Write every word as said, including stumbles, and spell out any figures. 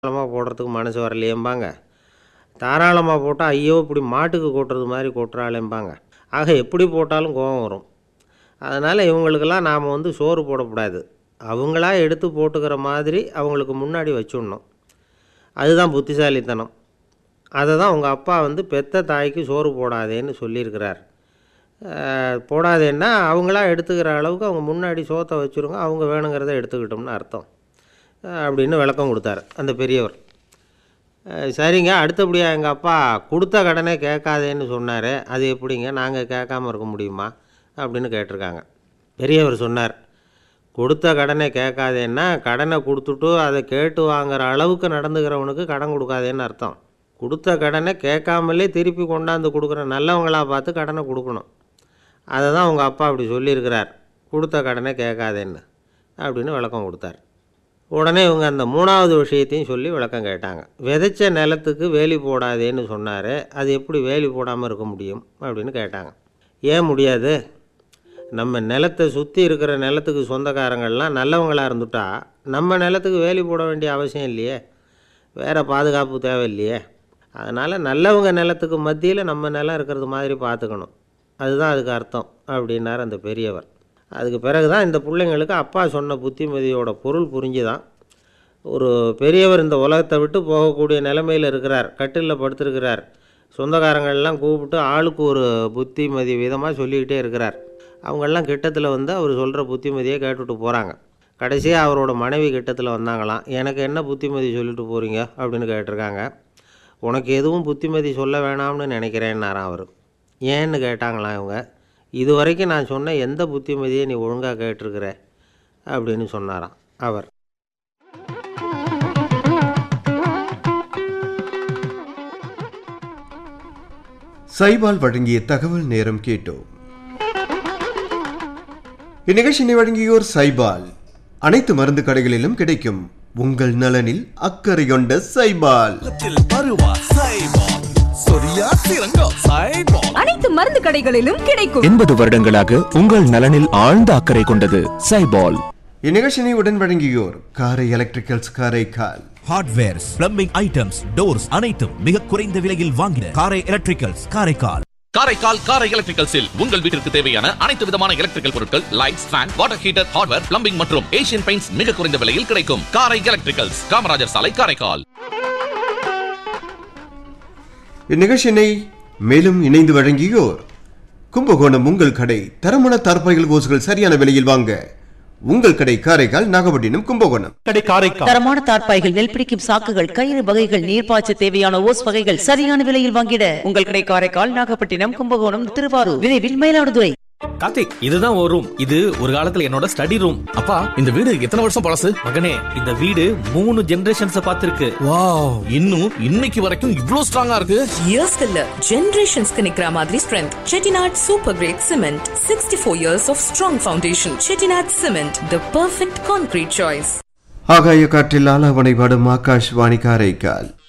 தாராளமாக போடுறதுக்கு மனசு வரலையேம்பாங்க. தாராளமாக போட்டால் ஐயோ இப்படி மாட்டுக்கு கொட்டுறது மாதிரி கொட்டுறாளேம்பாங்க. ஆக எப்படி போட்டாலும் கோபம் வரும். அதனால் இவங்களுக்கெல்லாம் நாம் வந்து சோறு போடக்கூடாது. அவங்களா எடுத்து போட்டுக்கிற மாதிரி அவங்களுக்கு முன்னாடி வச்சுடணும். அதுதான் புத்திசாலித்தனம். அதை தான் உங்கள் அப்பா வந்து பெத்த தாய்க்கு சோறு போடாதேன்னு சொல்லியிருக்கிறார். போடாதேன்னா அவங்களா எடுத்துக்கிற அளவுக்கு அவங்க முன்னாடி சோத்தை வச்சுருங்க, அவங்க வேணுங்கிறத எடுத்துக்கிட்டோம்னு அர்த்தம் அப்படின்னு விளக்கம் கொடுத்தார் அந்த பெரியவர். சரிங்க, அடுத்தபடியாக எங்கள் அப்பா கொடுத்த கடனே கேட்காதேன்னு சொன்னார், அது எப்படிங்க நாங்கள் கேட்காம இருக்க முடியுமா அப்படின்னு கேட்டிருக்காங்க. பெரியவர் சொன்னார், கொடுத்த கடனை கேட்காதேன்னா கடனை கொடுத்துட்டு அதை கேட்டு வாங்குகிற அளவுக்கு நடந்துக்கிறவனுக்கு கடன் கொடுக்காதேன்னு அர்த்தம். கொடுத்த கடனை கேட்காமலே திருப்பி கொண்டாந்து கொடுக்குற நல்லவங்களாக பார்த்து கடனை கொடுக்கணும். அதை தான் உங்கள் அப்பா அப்படி சொல்லியிருக்கிறார், கொடுத்த கடனை கேட்காதேன்னு அப்படின்னு விளக்கம் கொடுத்தார். உடனே இவங்க அந்த மூணாவது விஷயத்தையும் சொல்லி விளக்கம் கேட்டாங்க. விதைச்ச நிலத்துக்கு வேலி போடாதேன்னு சொன்னார், அது எப்படி வேலி போடாமல் இருக்க முடியும் அப்படின்னு கேட்டாங்க. ஏன் முடியாது? நம்ம நிலத்தை சுற்றி இருக்கிற நிலத்துக்கு சொந்தக்காரங்கள்லாம் நல்லவங்களாக இருந்துட்டா நம்ம நிலத்துக்கு வேலி போட வேண்டிய அவசியம் இல்லையே, வேறு பாதுகாப்பு தேவை இல்லையே. அதனால் நல்லவங்க நிலத்துக்கு மத்தியில் நம்ம நிலம் இருக்கிறது மாதிரி பார்த்துக்கணும், அதுதான் அதுக்கு அர்த்தம் அப்படின்னார் அந்த பெரியவர். அதுக்கு பிறகு தான் இந்த பிள்ளைங்களுக்கு அப்பா சொன்ன புத்திமதியோட பொருள் புரிஞ்சுதான். ஒரு பெரியவர் இந்த உலகத்தை விட்டு போகக்கூடிய நிலைமையில் இருக்கிறார், கட்டிலில் படுத்திருக்கிறார். சொந்தக்காரங்கள்லாம் கூப்பிட்டு ஆளுக்கு ஒரு புத்திமதி விதமாக சொல்லிக்கிட்டே இருக்கிறார். அவங்கெல்லாம் கிட்டத்தில் வந்து அவர் சொல்கிற புத்திமதியை கேட்டுட்டு போகிறாங்க. கடைசியாக அவரோட மனைவி கிட்டத்தில் வந்தாங்களாம். எனக்கு என்ன புத்திமதி சொல்லிட்டு போகிறீங்க அப்படின்னு கேட்டிருக்காங்க. உனக்கு எதுவும் புத்திமதி சொல்ல வேணாம்னு நினைக்கிறேன்னாராம் அவர். ஏன்னு கேட்டாங்களாம் இவங்க. இது வரைக்கும் நான் சொன்ன எந்த புத்திமதியை நீ ஒழுங்காக கேட்டிருக்கிற அப்படின்னு சொன்னாராம் அவர். சைபால் வழங்கிய தகவல் நேரம் கேட்டோம். இந்நிகழ்ச்சியை வழங்கியோர் சைபால். அனைத்து மருந்து கடைகளிலும் கிடைக்கும் உங்கள் நலனில் அக்கறை கொண்ட சைபால். அனைத்து மருந்து கடைகளிலும் கிடைக்கும். எண்பது வருடங்களாக உங்கள் நலனில் ஆழ்ந்த அக்கறை கொண்டது சைபால். இந்நிகழ்ச்சியை உடன் வழங்கியோர் காரை electricals Karaikal. Hardwares, plumbing items, doors அனைத்தும் மிக குறைந்த விலையில் வாங்கின காரை எலக்ட்ரிக்கல்ஸ் காரைக்கால். காரைக்கால் காரை எலக்ட்ரிக்கல்ஸில் உங்கள் வீட்டிற்கு தேவையான அனைத்து விதமான எலக்ட்ரிக்கல் பொருட்கள், lights, fan, water heater, hardware, plumbing மற்றும் ஏசியன் பெயிண்ட்ஸ் மிக குறைந்த விலையில் கிடைக்கும். காரை எலக்ட்ரிக்கல்ஸ், காமராஜர் சாலை, காரைக்கால். இந்நிகழ்ச்சியினை மேலும் இணைந்து வழங்கியோர் கும்பகோணம் உங்கள் கடை. தரமான தார்பாய்கள் கோசுகள் சரியான விலையில் வாங்க உங்கள் கடை காரைக்கால், நாகப்பட்டினம், கும்பகோணம். கடை காரைக்கால். தரமான தார்பாய்கள், நெல் பிடிக்கும் சாக்குகள், கயிறு வகைகள், நீர்ப்பாய்ச்ச தேவையான ஓஸ் வகைகள் சரியான விலையில் வாங்கிட உங்கள் கடை காரைக்கால், நாகப்பட்டினம், கும்பகோணம், திருவாரூர், விரைவில் மயிலாடுதுறை. கார்த்திக், இதுதான் ஒரு ரூம். இது ஒரு காலத்துல என்னோட ஸ்டடி ரூம். அப்பா, இந்த வீடு எத்தனை வருஷம் பழசு? மகனே, இந்த வீடு மூணு ஜெனரேஷன்ஸ் பார்த்திருக்கு. வாவ், இன்னும் இன்னைக்கு வரைக்கும் இவ்ளோ ஸ்ட்ராங்கா இருக்கு. இயர்ஸ் இல்ல, ஜெனரேஷன்ஸ்க்கு நிக்கிற மாதிரி strength. Chettinad super great cement, sixty four years of strong foundation. Chettinad cement, the perfect concrete choice. ஆகாய காற்றில் ஆலாவனை பாடும் ஆகாஷ்வாணி காரைக்கால்.